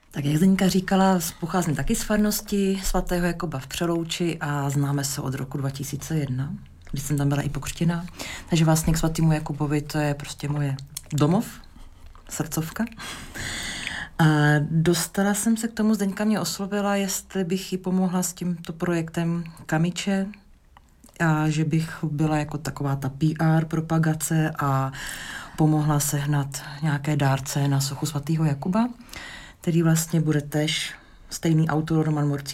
Tak jak Zdeňka říkala, pocházím taky z farnosti svatého Jakuba v Přelouči a známe se od roku 2001, kdy jsem tam byla i pokřtěná. Takže vlastně k svatému Jakubovi to je prostě moje domov, srdcovka. A dostala jsem se k tomu, Zdeňka mě oslovila, jestli bych jí pomohla s tímto projektem Kamiče a že bych byla jako taková ta PR propagace a pomohla sehnat nějaké dárce na sochu svatého Jakuba, který vlastně bude též stejný autor Roman Morcík